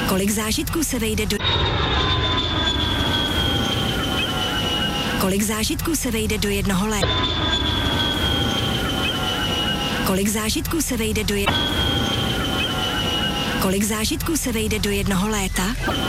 Kolik zážitků se vejde do... Kolik zážitků se vejde do jednoho léta? Kolik zážitků se vejde do Kolik zážitků se vejde do jednoho léta?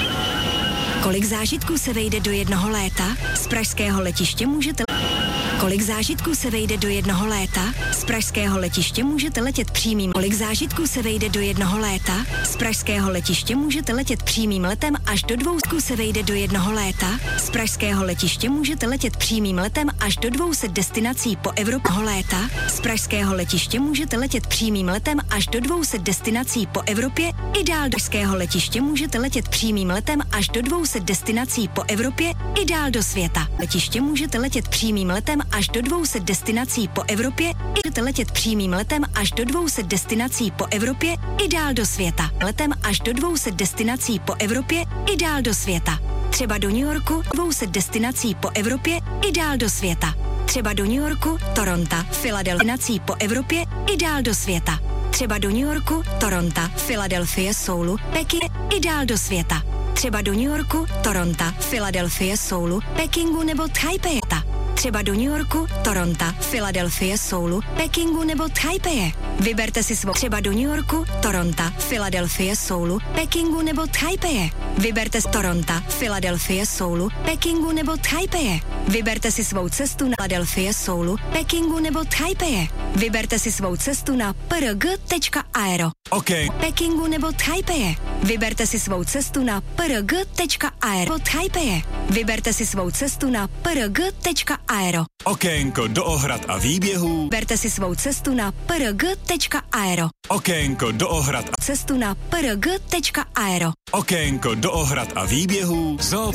Kolik zážitků se vejde do jednoho léta? Z pražského letiště můžete... Kolik zážitků se vejde do jednoho léta? Z pražského letiště můžete letět přímým. Kolik zážitků se vejde do jednoho léta? Z pražského letiště můžete letět přímým letem až do 200 se vejde do jednoho léta. Z pražského letiště můžete letět přímým letem až do 200 destinací po Evropě léta. Z pražského letiště můžete letět přímým letem až do 200 destinací po Evropě. I dál do pražského letiště můžete letět přímým letem až do 200 destinací po Evropě. I dál do světa. Letiště můžete letět přímým letem až do 200 destinací po Evropě. Můžete letět přímým letem až do 200 destinací po Evropě. I dál do světa. Letem až do 200 destinací po Evropě. I dál do světa. Třeba do New Yorku, 200 destinací po Evropě. I dál do světa. Třeba do New Yorku, Toronto, Filadelfii po Evropě. I dál do světa. Třeba do New Yorku, Toronto, Filadelfie, Soulu, Peking. I dál do světa. Třeba do New Yorku, Toronto, Filadelfie, Soulu, Pekingu nebo Taipei. Třeba do New Yorku, Toronto, Filadelfie, Soulu, Pekingu nebo Taipei. Vyberte si svou třeba do New Yorku, Toronto, Filadelfie, Soulu, Pekingu nebo Taipei. Vyberte z Toronto, Filadelfie, Soulu, Pekingu nebo Taipei. Vyberte si svou cestu na Filadelfie, Soulu, Pekingu nebo Taipei. Vyberte si svou cestu na prg.aero. OK. Pekingu nebo Taipei. Vyberte si svou cestu na prg.aero. Taipei. Vyberte si svou cestu na prg.aero. Okénko do ohrad a výběhů. Vyberte si svou cestu na prg.aero. Okénko do ohrad a cestu na prg.aero. Okénko do ohrad a výběhů.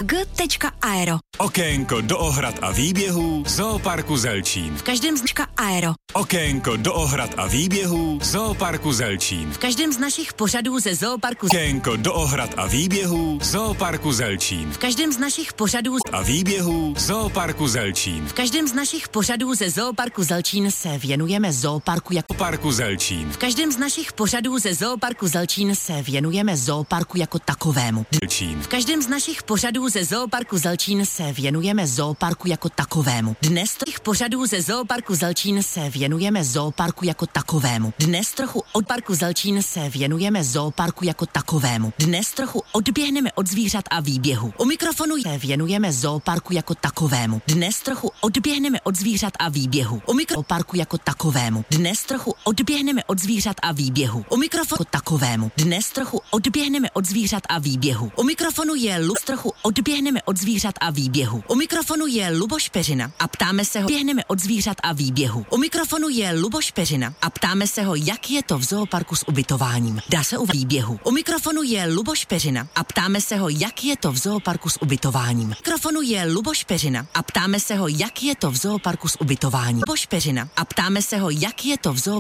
G.aero. Okénko do ohrad a výběhů. Zooparku Zelčín. V každém aero. Okénko do ohrad a výběhů. Zooparku Zelčín. V každém z našich pořadů ze Zooparku Okénko do ohrad a výběhů. Zooparku Zelčín. V každém z našich pořadů a výběhů. Zooparku Zelčín. V každém z našich pořadů ze Zooparku Zelčín se věnujeme Zooparku jako Parku Zelčín. V každém z našich pořadů ze Zooparku Zelčín se věnujeme Zooparku jako takovému. Zelčín. V každém z našich pořadů ze Zooparku Zelčín se věnujeme Zooparku jako takovému. Dnes těch pořadů ze Zooparku Zelčín se věnujeme Zooparku jako takovému. Dnes trochu od Parku Zelčín se věnujeme Zooparku jako takovému. Dnes trochu odběhneme od zvířat a výběhu. U mikrofonu se věnujeme Zooparku jako takovému. Dnes trochu odběhneme od zvířat a výběhu. U mikrofonu jako takovému. Dnes trochu odběhneme od zvířat a výběhu. U mikrofonu takovému. Dnes trochu odběhneme od zvířat a výběhu. U mikrofonu je trochu odběhneme od zvířat a výběhu. U mikrofonu je Luboš Peřina a ptáme se ho, běhneme od zvířat a výběhu. U mikrofonu je Luboš Peřina a ptáme se ho, jak je to v zooparku s ubytováním. Dá se u výběhu. U mikrofonu je Luboš Peřina a ptáme se ho, jak je to v zooparku s ubytováním. U mikrofonu je Luboš Peřina a ptáme se ho, jak je to v zooparku s ubytováním. Luboš Peřina a ptáme se ho, jak je to v zooparku